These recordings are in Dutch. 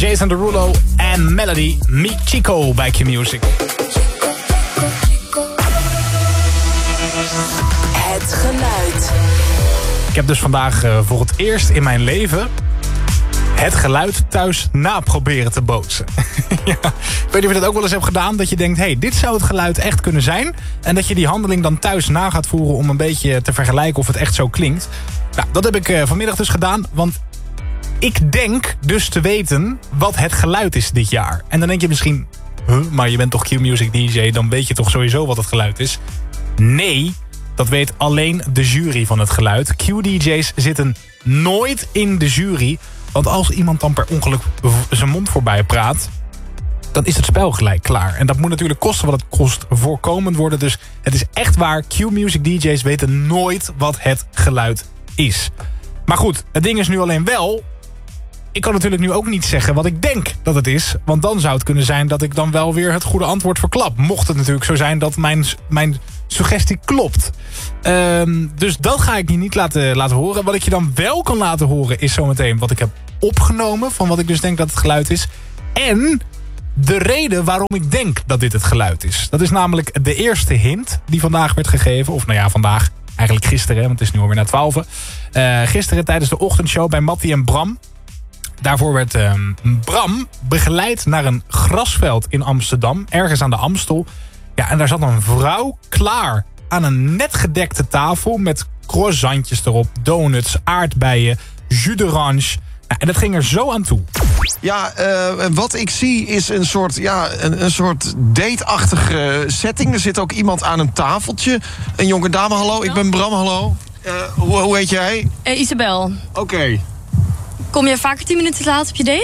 Jason Derulo en Melody, Mi Chico bij Q-Music. Het geluid. Ik heb dus vandaag voor het eerst in mijn leven het geluid thuis naproberen te bootsen. Ja, ik weet niet of je dat ook wel eens hebt gedaan. Dat je denkt, hey, dit zou het geluid echt kunnen zijn. En dat je die handeling dan thuis na gaat voeren om een beetje te vergelijken of het echt zo klinkt. Nou, dat heb ik vanmiddag dus gedaan. Want ik denk dus te weten wat het geluid is dit jaar. En dan denk je misschien, maar je bent toch Q-Music DJ, dan weet je toch sowieso wat het geluid is? Nee, dat weet alleen de jury van het geluid. Q-DJ's zitten nooit in de jury. Want als iemand dan per ongeluk zijn mond voorbij praat, dan is het spel gelijk klaar. En dat moet natuurlijk kosten wat het kost voorkomend worden. Dus het is echt waar, Q-Music DJ's weten nooit wat het geluid is. Maar goed, het ding is nu alleen wel, ik kan natuurlijk nu ook niet zeggen wat ik denk dat het is. Want dan zou het kunnen zijn dat ik dan wel weer het goede antwoord verklap. Mocht het natuurlijk zo zijn dat mijn suggestie klopt. Dus dat ga ik je niet laten horen. Wat ik je dan wel kan laten horen is zometeen wat ik heb opgenomen. Van wat ik dus denk dat het geluid is. En de reden waarom ik denk dat dit het geluid is. Dat is namelijk de eerste hint die vandaag werd gegeven. Of nou ja, vandaag. Eigenlijk gisteren, want het is nu alweer na 12. Gisteren tijdens de ochtendshow bij Mattie en Bram. Daarvoor werd Bram begeleid naar een grasveld in Amsterdam. Ergens aan de Amstel. Ja, en daar zat een vrouw klaar aan een net gedekte tafel met croissantjes erop, donuts, aardbeien, jus d'orange. Nou, en dat ging er zo aan toe. Ja, wat ik zie is een soort date-achtige setting. Er zit ook iemand aan een tafeltje. Een jonge dame, hallo, ik ben Bram, hallo. Hoe heet jij? Isabel. Oké. Kom je vaker 10 minuten te laat op je date?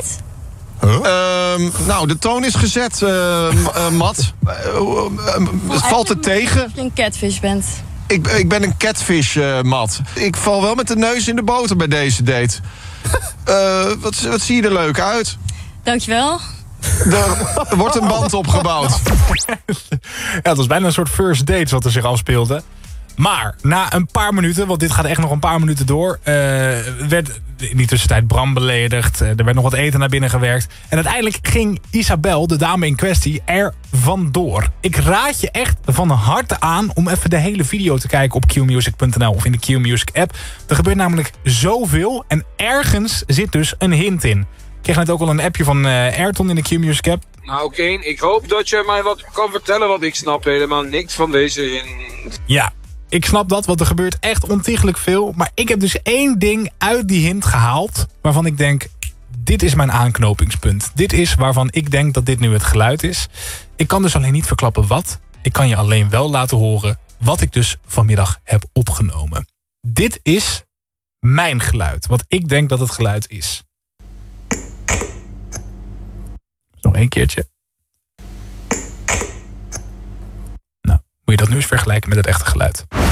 Nou, de toon is gezet, Mat. Valt het tegen? Dat je een catfish bent. Ik ben een catfish, Mat. Ik val wel met de neus in de boter bij deze date. Wat zie je er leuk uit? Dankjewel. Er wordt een band opgebouwd. Ja, het was bijna een soort first date wat er zich afspeelde. Maar na een paar minuten, want dit gaat echt nog een paar minuten door, werd in die tussentijd Bram beledigd. Er werd nog wat eten naar binnen gewerkt. En uiteindelijk ging Isabel, de dame in kwestie, er vandoor. Ik raad je echt van harte aan om even de hele video te kijken op qmusic.nl of in de Q-Music app. Er gebeurt namelijk zoveel en ergens zit dus een hint in. Ik kreeg net ook al een appje van Ayrton in de Q-Music app. Nou Kane, ik hoop dat je mij wat kan vertellen, want ik snap helemaal niks van deze hint. Ja. Ik snap dat, want er gebeurt echt ontiegelijk veel. Maar ik heb dus één ding uit die hint gehaald, waarvan ik denk, dit is mijn aanknopingspunt. Dit is waarvan ik denk dat dit nu het geluid is. Ik kan dus alleen niet verklappen wat. Ik kan je alleen wel laten horen wat ik dus vanmiddag heb opgenomen. Dit is mijn geluid, wat ik denk dat het geluid is. Nog één keertje. Nou, moet je dat nu eens vergelijken met het echte geluid.